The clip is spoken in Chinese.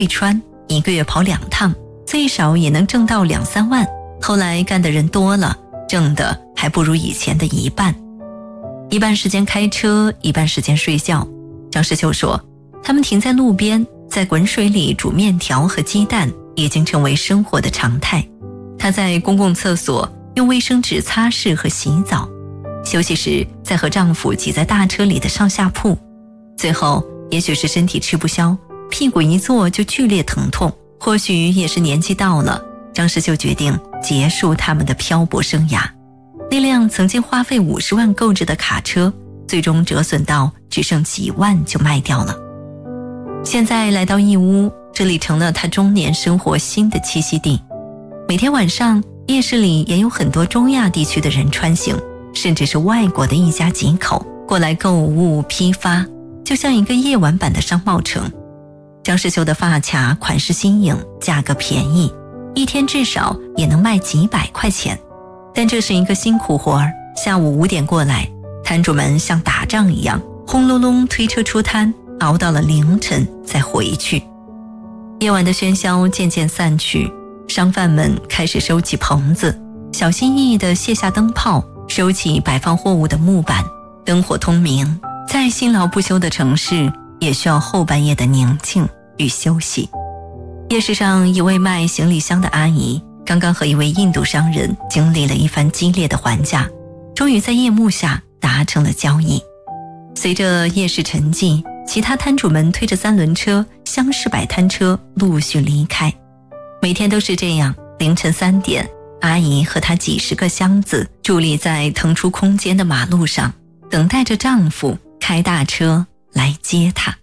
会穿，1个月跑2趟，最少也能挣到2、3万。后来干的人多了，挣的还不如以前的一半。一半时间开车，一半时间睡觉。张世秀说，他们停在路边，在滚水里煮面条和鸡蛋，已经成为生活的常态。他在公共厕所用卫生纸擦拭和洗澡，休息时再和丈夫挤在大车里的上下铺。最后也许是身体吃不消，屁股一坐就剧烈疼痛，或许也是年纪到了，张世秀决定结束他们的漂泊生涯。那辆曾经花费50万购置的卡车，最终折损到只剩几万就卖掉了。现在来到义乌，这里成了他中年生活新的栖息地。每天晚上，夜市里也有很多中亚地区的人穿行，甚至是外国的一家几口过来购物批发，就像一个夜晚版的商贸城。张世秀的发卡款式新颖，价格便宜，一天至少也能卖几百块钱。但这是一个辛苦活儿，下午5点过来，摊主们像打仗一样轰隆隆推车出摊，熬到了凌晨再回去。夜晚的喧嚣渐渐散去，商贩们开始收起棚子，小心翼翼地卸下灯泡，收起摆放货物的木板。灯火通明，再辛劳不休的城市也需要后半夜的宁静与休息。夜市上一位卖行李箱的阿姨刚刚和一位印度商人经历了一番激烈的还价，终于在夜幕下达成了交易。随着夜市沉寂，其他摊主们推着3轮车、厢式摆摊车陆续离开。每天都是这样，凌晨3点，阿姨和她几10个箱子伫立在腾出空间的马路上，等待着丈夫开大车来接她。